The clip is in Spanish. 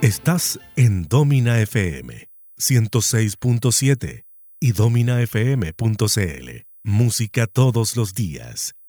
Estás en Domina FM 106.7 y dominafm.cl. Música todos los días.